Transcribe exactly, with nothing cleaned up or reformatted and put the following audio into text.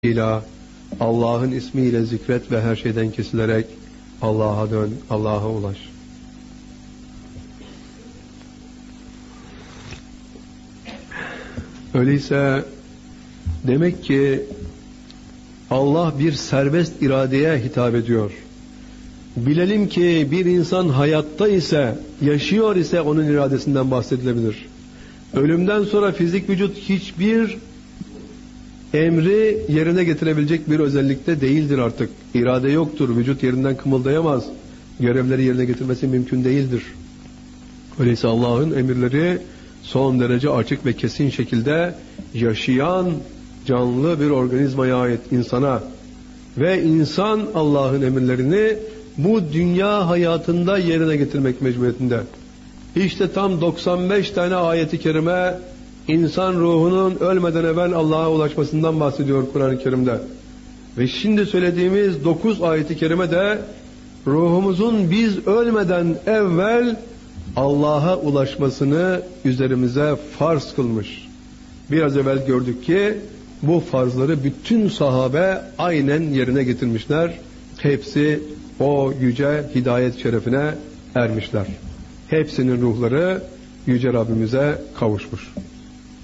ile Allah'ın ismiyle zikret ve her şeyden kesilerek Allah'a dön, Allah'a ulaş. Öyleyse demek ki Allah bir serbest iradeye hitap ediyor. Bilelim ki bir insan hayatta ise, yaşıyor ise onun iradesinden bahsedilebilir. Ölümden sonra fizik vücut hiçbir emri yerine getirebilecek bir özellikte değildir artık. İrade yoktur. Vücut yerinden kımıldayamaz. Görevleri yerine getirmesi mümkün değildir. Öyleyse Allah'ın emirleri son derece açık ve kesin şekilde yaşayan canlı bir organizmaya ait insana ve insan Allah'ın emirlerini bu dünya hayatında yerine getirmek mecburiyetinde. İşte tam doksan beş tane ayeti kerime insan ruhunun ölmeden evvel Allah'a ulaşmasından bahsediyor Kur'an-ı Kerim'de. Ve şimdi söylediğimiz dokuz ayeti kerime de ruhumuzun biz ölmeden evvel Allah'a ulaşmasını üzerimize farz kılmış. Biraz evvel gördük ki bu farzları bütün sahabe aynen yerine getirmişler. Hepsi o yüce hidayet şerefine ermişler. Hepsinin ruhları yüce Rabbimize kavuşmuş.